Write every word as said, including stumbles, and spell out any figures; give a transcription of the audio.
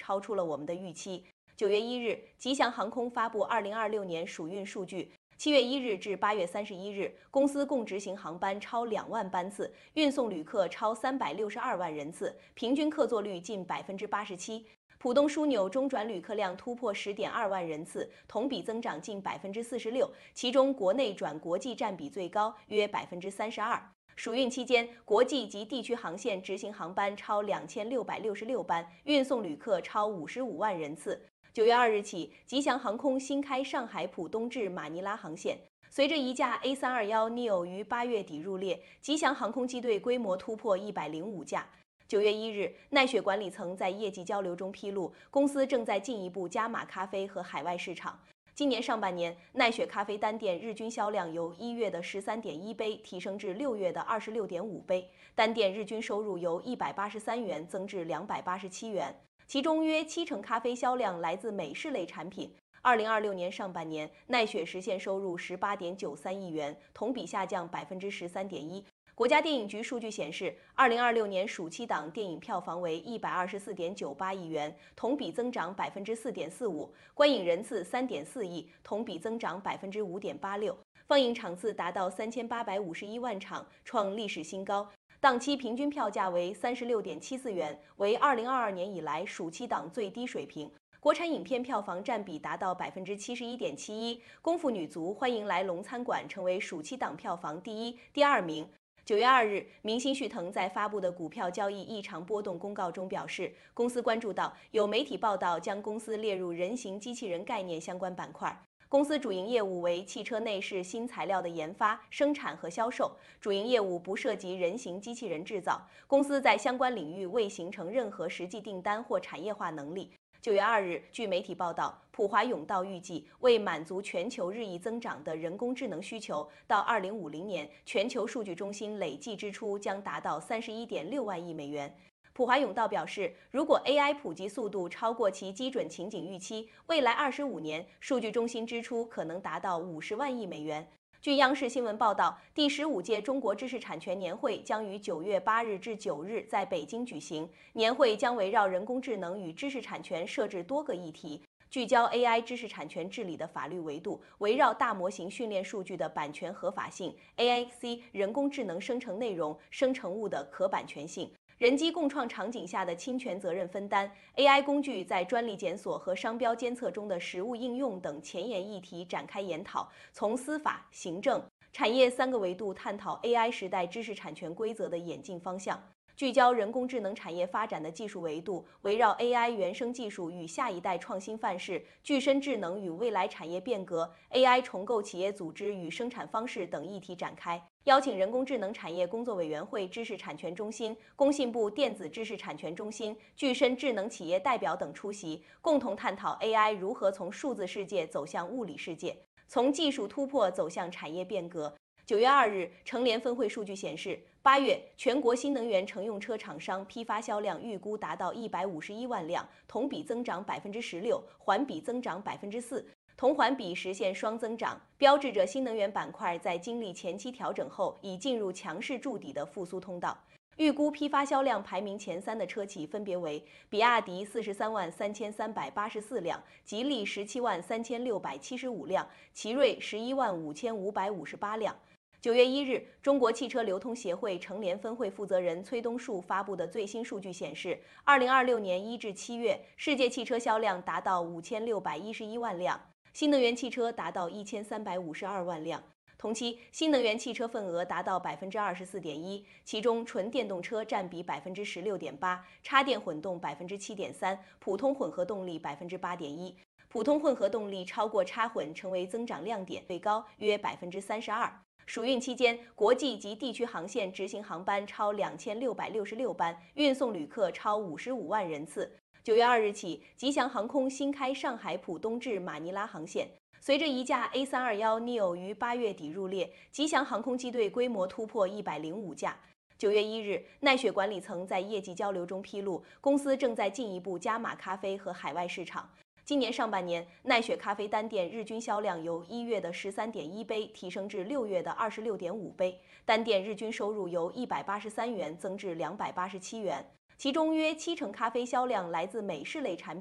超出了我们的预期。九月一日，吉祥航空发布二零二六年暑运数据。七月一日至八月三十一日，公司共执行航班超两万班次，运送旅客超三百六十二万人次，平均客座率近百分之八十七。浦东枢纽中转旅客量突破十点二万人次，同比增长近百分之四十六，其中国内转国际占比最高，约百分之三十二。暑运期间，国际及地区航线执行航班超两千六百六十六班，运送旅客超五十五万人次。九月二日起，吉祥航空新开上海浦东至马尼拉航线。随着一架 A 三二一 neo 于八月底入列，吉祥航空机队规模突破一百零五架。九月一日，奈雪管理层在业绩交流中披露，公司正在进一步加码咖啡和海外市场。今年上半年，奈雪咖啡单店日均销量由一月的十三点一杯提升至六月的二十六点五杯，单店日均收入由一百八十三元增至两百八十七元。其中约七成咖啡销量来自美式类产品。二零二六年上半年，奈雪实现收入十八点九三亿元，同比下降百分之十三点一。国家电影局数据显示，二零二六年暑期档电影票房为一百二十四点九八亿元，同比增长百分之四点四五，观影人次三点四亿，同比增长百分之五点八六，放映场次达到三千八百五十一万场，创历史新高。档期平均票价为三十六点七四元，为二零二二年以来暑期档最低水平。国产影片票房占比达到百分之七十一点七一，功夫女足欢迎来龙餐馆成为暑期档票房第一、第二名。九月二日，明星旭腾在发布的股票交易异常波动公告中表示，公司关注到有媒体报道将公司列入人形机器人概念相关板块。公司主营业务为汽车内饰新材料的研发、生产和销售，主营业务不涉及人形机器人制造。公司在相关领域未形成任何实际订单或产业化能力。九月二日，据媒体报道，普华永道预计为满足全球日益增长的人工智能需求，到二零五零年，全球数据中心累计支出将达到三十一点六万亿美元。普华永道表示，如果 A I 普及速度超过其基准情景预期，未来二十五年数据中心支出可能达到五十万亿美元。据央视新闻报道，第十五届中国知识产权年会将于九月八日至九日在北京举行。年会将围绕人工智能与知识产权设置多个议题，聚焦 A I 知识产权治理的法律维度，围绕大模型训练数据的版权合法性、A I C 人工智能生成内容、生成物的可版权性。人机共创场景下的侵权责任分担、A I 工具在专利检索和商标监测中的实务应用等前沿议题展开研讨，从司法、行政、产业三个维度探讨 A I 时代知识产权规则的演进方向。聚焦人工智能产业发展的技术维度，围绕 A I 原生技术与下一代创新范式、具身智能与未来产业变革、A I 重构企业组织与生产方式等议题展开。邀请人工智能产业工作委员会知识产权中心、工信部电子知识产权中心、具身智能企业代表等出席，共同探讨 A I 如何从数字世界走向物理世界，从技术突破走向产业变革。九月二日，成联分会数据显示，八月全国新能源乘用车厂商批发销量预估达到一百五十一万辆，同比增长百分之十六，环比增长百分之四，同环比实现双增长，标志着新能源板块在经历前期调整后，已进入强势筑底的复苏通道。预估批发销量排名前三的车企分别为比亚迪四十三万三千三百八十四辆，吉利十七万三千六百七十五辆，奇瑞十一万五千五百五十八辆。九月一日，中国汽车流通协会成联分会负责人崔东树发布的最新数据显示，二零二六年一至七月，世界汽车销量达到五千六百一十一万辆，新能源汽车达到一千三百五十二万辆。同期，新能源汽车份额达到百分之二十四点一，其中纯电动车占比百分之十六点八，插电混动百分之七点三，普通混合动力百分之八点一。普通混合动力超过插混成为增长亮点，最高约百分之三十二。暑运期间，国际及地区航线执行航班超两千六百六十六班，运送旅客超五十五万人次。九月二日起，吉祥航空新开上海浦东至马尼拉航线。随着一架 A 三二一 neo 于八月底入列，吉祥航空机队规模突破一百零五架。九月一日，奈雪管理层在业绩交流中披露，公司正在进一步加码咖啡和海外市场。今年上半年，奈雪咖啡单店日均销量由一月的十三点一杯提升至六月的二十六点五杯，单店日均收入由一百八十三元增至两百八十七元，其中约七成咖啡销量来自美式类产品。